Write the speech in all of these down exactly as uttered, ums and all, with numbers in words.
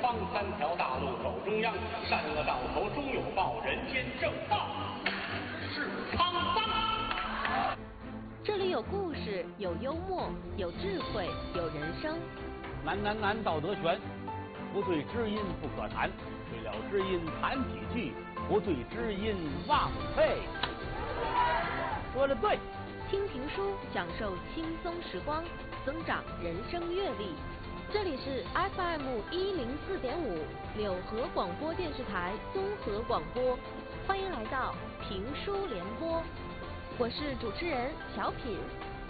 方，三条大路走中央，善恶到头终有报，人间正道是沧桑。 这里有故事，有幽默，有智慧，有人生。 难难难，道德悬，不对知音不可谈，对了知音谈几句，不对知音忘废。说的对。 听评书，享受轻松时光，增长人生阅历。这里是 F M 一零四点五柳河广播电视台综合广播，欢迎来到评书联播，我是主持人小品。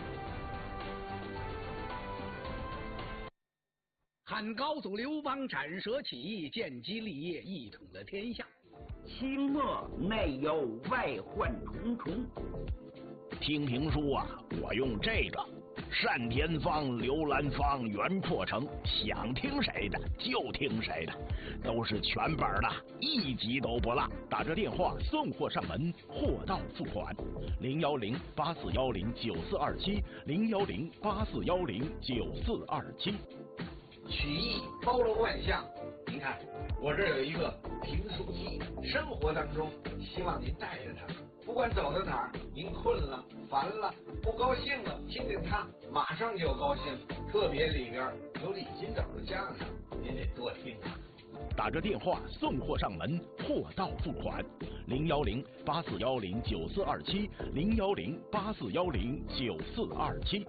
汉高祖刘邦斩蛇起义，建基立业，一统了天下。 清末内忧外患重重。 听评书啊，我用这个单田芳、刘兰芳、袁阔成，想听谁的就听谁的，都是全本的，一集都不落。打着电话送货上门，货到付款。零幺零八四幺零九四二七，零幺零八四幺零九四二七。 曲艺包罗万象，您看我这有一个评书机，生活当中希望您带着它。不管走到哪儿，您困了、烦了、不高兴了，听听它，马上就高兴。特别里边有李金斗的相声，您得多听啊。 打着电话送货上门，货到付款。零幺零八四幺零九四二七，零幺零八四幺零九四二七。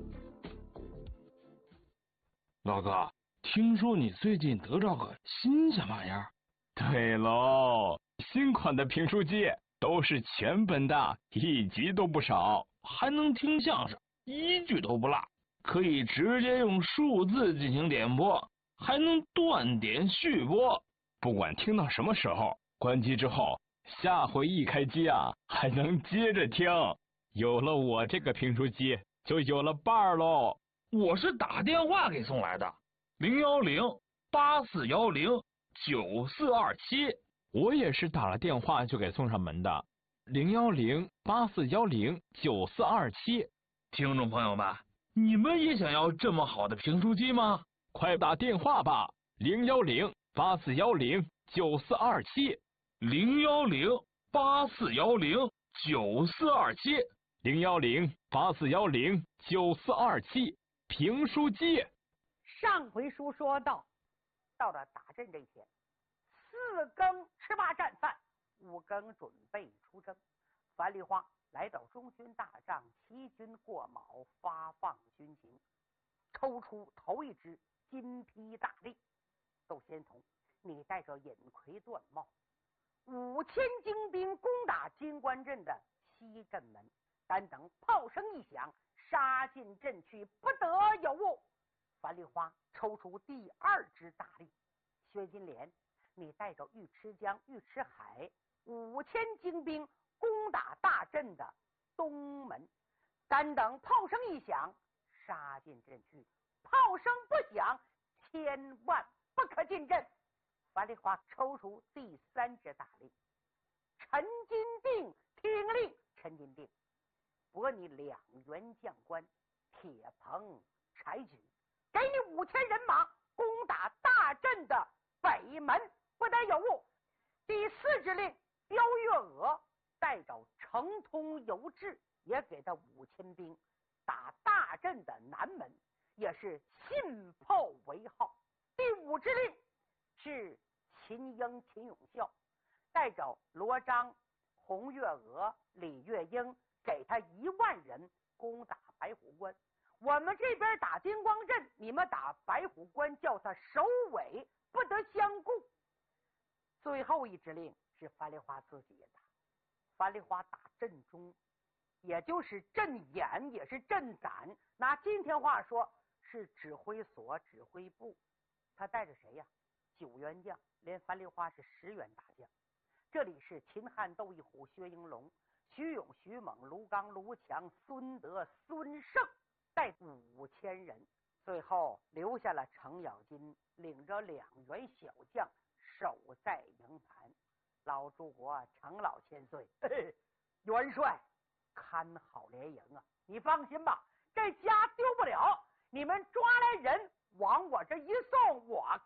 老哥，听说你最近得着个新鲜玩意儿？ 对喽，新款的评书机。都是全本的，一集都不少， 还能听相声，一句都不落，可以直接用数字进行点播，还能断点续播， 不管听到什么时候，关机之后，下回一开机啊，还能接着听。有了我这个评书机，就有了伴儿喽。 我是打电话给送来的，零幺零八四幺零九四二七。 我也是打了电话就给送上门的，零幺零八四幺零九四二七。 听众朋友们，你们也想要这么好的评书机吗？ 快打电话吧，零幺零八四幺零九四二七， 零幺零八四幺零九四二七， 零幺零八四幺零九四二七，评书机。 上回书说到，到了打阵这一天。四更吃罢战饭，五更准备出征。樊梨花来到中军大帐，齐军过卯，发放军情，抽出头一支金披大令。窦仙童，你带着尹逵、段茂五千精兵攻打金关镇的西镇门，但等炮声一响，杀进镇去，不得有误。樊梨花抽出第二支大令。薛金莲，你带着尉迟江、尉迟海五千精兵攻打大镇的东门，但等炮声一响，杀进镇去。炮声不响，千万不可进镇。樊梨花抽出第三支大令。陈金定听令。陈金定拨你两员将官，铁棚、柴举，给你五千人马攻打大镇的北门，不得有误。第四支令，标月娥带着程通、游志，也给他五千兵打大镇的南门，也是信炮为号。第五支令是秦英、秦永孝带着罗章、洪月娥、李月英，给他一万人攻打白虎关。我们这边打金光镇，你们打白虎关，叫他首尾不得相顾。最后一支令是樊梨花自己也打。樊梨花打阵中，也就是阵眼，也是阵胆，拿今天话说是指挥所、指挥部。他带着谁呀？九员将，连樊梨花是十员大将。这里是秦汉窦一虎、薛应龙、徐勇、徐猛、卢刚、卢强、孙德、孙胜，带五千人。最后留下了程咬金，领着两员小将守在营盘。老诸国，程老千岁，嘿嘿，元帅看好连营啊！你放心吧，这家丢不了。你们抓来人往我这一送，我